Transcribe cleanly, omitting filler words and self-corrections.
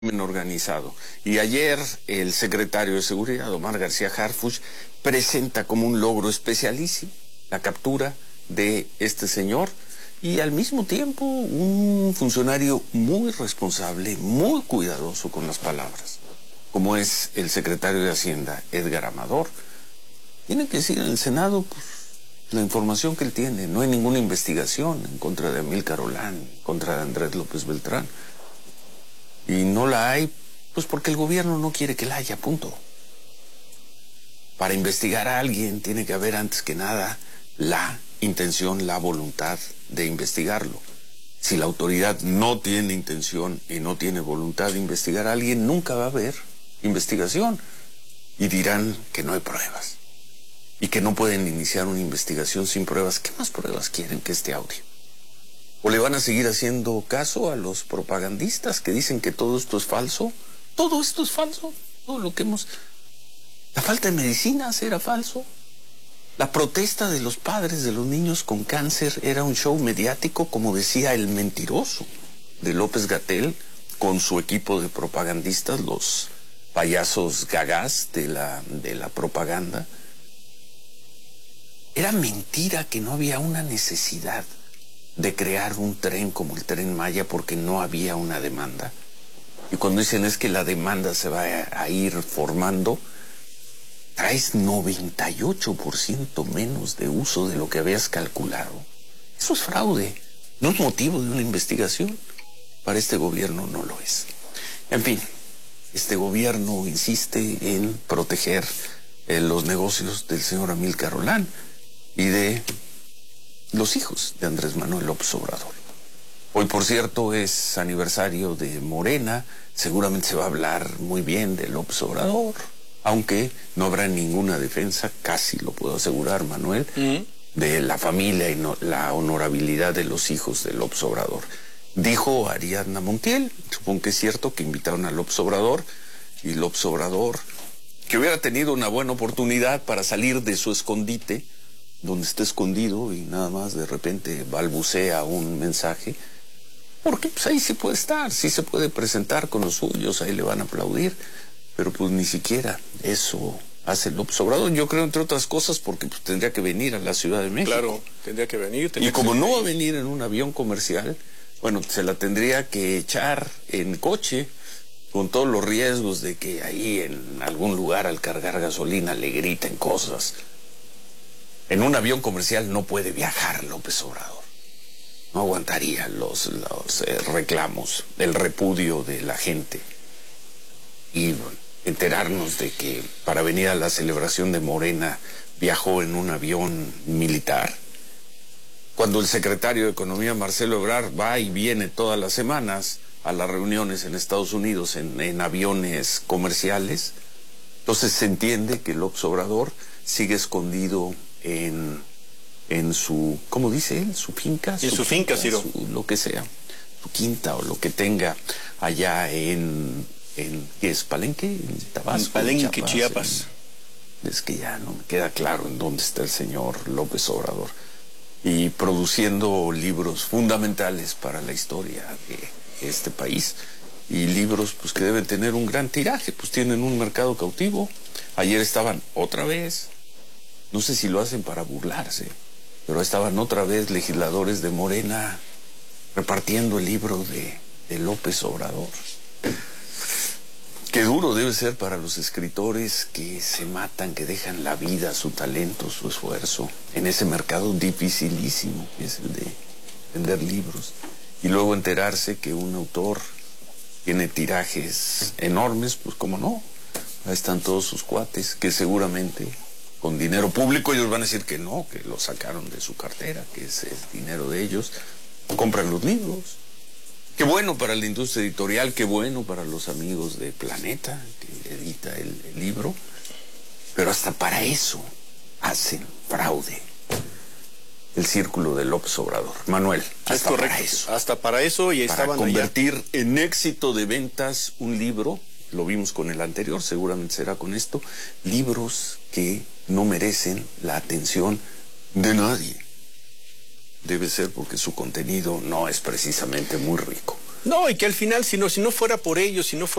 crimen organizado. Y ayer el secretario de Seguridad, Omar García Harfuch, presenta como un logro especialísimo la captura de este señor y al mismo tiempo un funcionario muy responsable, muy cuidadoso con las palabras, como es el secretario de Hacienda, Edgar Amador. Tiene que decir en el Senado pues, la información que él tiene. No hay ninguna investigación en contra de Amílcar Olán, en contra de Andrés López Beltrán. Y no la hay, pues porque el gobierno no quiere que la haya, punto. Para investigar a alguien tiene que haber antes que nada la intención, la voluntad de investigarlo. Si la autoridad no tiene intención y no tiene voluntad de investigar a alguien, nunca va a haber investigación. Y dirán que no hay pruebas. Y que no pueden iniciar una investigación sin pruebas. ¿Qué más pruebas quieren que este audio? ¿O le van a seguir haciendo caso a los propagandistas que dicen que todo esto es falso? Todo esto es falso. Todo lo que hemos... La falta de medicinas era falso. La protesta de los padres de los niños con cáncer era un show mediático, como decía el mentiroso de López-Gatell, con su equipo de propagandistas, los payasos gagás de la propaganda. Era mentira que no había una necesidad de crear un tren como el Tren Maya porque no había una demanda. Y cuando dicen es que la demanda se va a ir formando, traes 98% menos de uso de lo que habías calculado. Eso es fraude, no es motivo de una investigación. Para este gobierno no lo es. En fin, este gobierno insiste en proteger los negocios del señor Amílcar Olán y de los hijos de Andrés Manuel López Obrador. Hoy, por cierto, es aniversario de Morena. Seguramente se va a hablar muy bien de López Obrador, aunque no habrá ninguna defensa, casi lo puedo asegurar, Manuel, de la familia y la honorabilidad de los hijos de López Obrador. Dijo Ariadna Montiel, supongo que es cierto, que invitaron a López Obrador, y López Obrador, que hubiera tenido una buena oportunidad para salir de su escondite, donde está escondido y nada más de repente balbucea un mensaje, porque pues ahí sí puede estar, sí se puede presentar con los suyos, ahí le van a aplaudir, pero pues ni siquiera eso hace López Obrador. Yo creo, entre otras cosas, porque pues tendría que venir a la Ciudad de México. Claro, tendría que venir. Y como no va a venir en un avión comercial, bueno, se la tendría que echar en coche, con todos los riesgos de que ahí en algún lugar al cargar gasolina le griten cosas. En un avión comercial no puede viajar López Obrador. No aguantaría los reclamos, el repudio de la gente. Y enterarnos de que para venir a la celebración de Morena viajó en un avión militar. Cuando el secretario de Economía, Marcelo Ebrard, va y viene todas las semanas a las reuniones en Estados Unidos en aviones comerciales, entonces se entiende que López Obrador sigue escondido en su, ¿cómo dice él? Su finca. En su finca, Ciro. Lo que sea, su quinta o lo que tenga allá ¿qué es? ¿Palenque? ¿En Tabasco? En Palenque, Chiapas. Es que ya no me queda claro en dónde está el señor López Obrador. Y produciendo libros fundamentales para la historia de este país. Y libros pues que deben tener un gran tiraje, pues tienen un mercado cautivo. Ayer estaban otra vez, no sé si lo hacen para burlarse, pero estaban otra vez legisladores de Morena repartiendo el libro de López Obrador. Qué duro debe ser para los escritores que se matan, que dejan la vida, su talento, su esfuerzo, en ese mercado dificilísimo que es el de vender libros. Y luego enterarse que un autor tiene tirajes enormes, pues cómo no, ahí están todos sus cuates, que seguramente con dinero público ellos van a decir que no, que lo sacaron de su cartera, que es el dinero de ellos, compran los libros. Qué bueno para la industria editorial, qué bueno para los amigos de Planeta, que edita el libro, pero hasta para eso hacen fraude. El círculo de López Obrador. Manuel, hasta para eso. Hasta para eso y estaban para convertir en éxito de ventas un libro, lo vimos con el anterior, seguramente será con esto, libros que no merecen la atención de nadie. Debe ser porque su contenido no es precisamente muy rico. No, y que al final, si no fuera por ellos, si no fuera